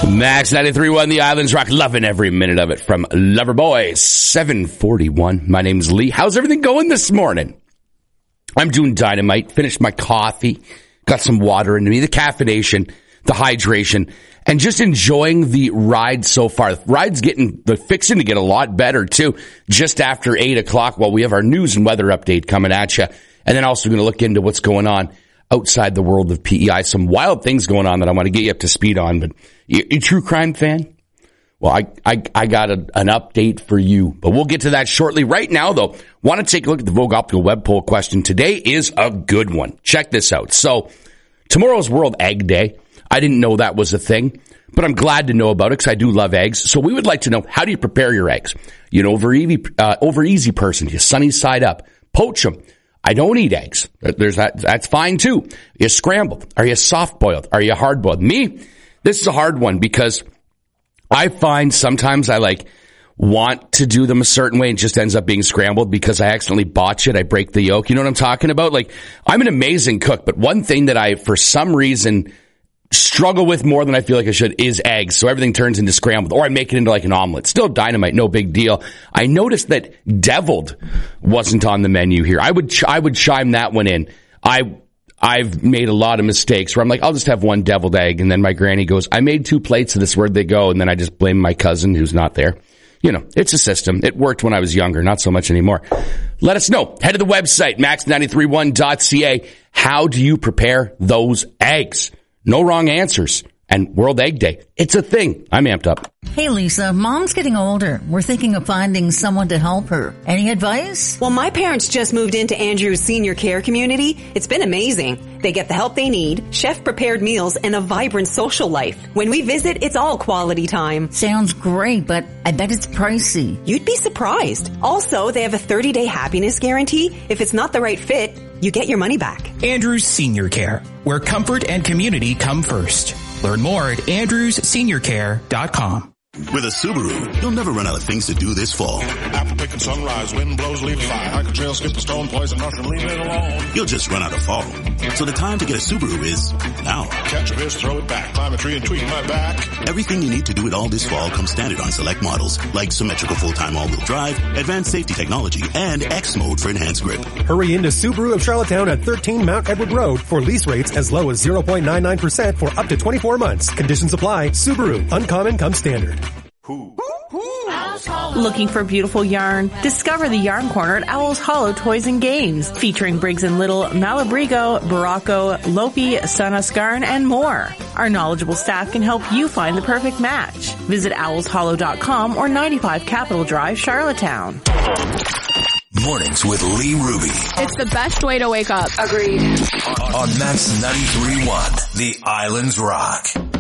Max 93.1, the Islands Rock, loving every minute of it from Loverboy 741. My name's Lee. How's everything going this morning? I'm doing dynamite. Finished my coffee. Got some water into me. The caffeination, the hydration, and just enjoying the ride so far. The ride's fixing to get a lot better too. Just after 8 o'clock, while we have our news and weather update coming at you, and then also going to look into what's going on outside the world of PEI. Some wild things going on that I want to get you up to speed on. But you a true crime fan? Well, I got an update for you, but we'll get to that shortly. Right now, though, want to take a look at the Vogue Optical Web Poll question. Today is a good one. Check this out. So, tomorrow's World Egg Day. I didn't know that was a thing, but I'm glad to know about it because I do love eggs. So we would like to know, how do you prepare your eggs? You know, over easy person, you sunny side up, poach them. I don't eat eggs. That's fine too. You scrambled. Are you soft boiled? Are you hard boiled? Me, this is a hard one because I find sometimes I want to do them a certain way and it just ends up being scrambled because I accidentally botch it. I break the yolk. You know what I'm talking about? I'm an amazing cook, but one thing that I, for some reason, struggle with more than I feel like I should is eggs. So everything turns into scrambled, or I make it into an omelet. Still dynamite, no big deal. I noticed that deviled wasn't on the menu here. I would chime that one in. I've made a lot of mistakes where I'm I'll just have one deviled egg, and then my granny goes, I made 2 plates of this, where'd they go? And then I just blame my cousin who's not there. You know, it's a system. It worked when I was younger, not so much anymore. Let us know. Head to the website, max931.ca. How do you prepare those eggs? No wrong answers. And World Egg Day, it's a thing. I'm amped up. Hey, Lisa, Mom's getting older. We're thinking of finding someone to help her. Any advice? Well, my parents just moved into Andrew's senior care community. It's been amazing. They get the help they need, chef-prepared meals, and a vibrant social life. When we visit, it's all quality time. Sounds great, but I bet it's pricey. You'd be surprised. Also, they have a 30-day happiness guarantee. If it's not the right fit, you get your money back. Andrew's Senior Care, where comfort and community come first. Learn more at andrewsseniorcare.com. With a Subaru, you'll never run out of things to do this fall. Apple pick and sunrise, wind blows, leaf fly. Hike a trail, skip a stone, poison mushroom, leave it alone. You'll just run out of fall. So the time to get a Subaru is now. Catch a fish, throw it back. Climb a tree and tweak my back. Everything you need to do it all this fall comes standard on select models, like symmetrical full-time all-wheel drive, advanced safety technology, and X mode for enhanced grip. Hurry into Subaru of Charlottetown at 13 Mount Edward Road for lease rates as low as 0.99% for up to 24 months. Conditions apply. Subaru. Uncommon comes standard. Looking for beautiful yarn? Discover the Yarn Corner at Owl's Hollow Toys and Games, featuring Briggs & Little, Malabrigo, Barocco, Lopi, Sunusgarn, and more. Our knowledgeable staff can help you find the perfect match. Visit owlshollow.com or 95 Capitol Drive, Charlottetown. Mornings with Lee Ruby. It's the best way to wake up. Agreed. On Max 93.1, the Islands Rock.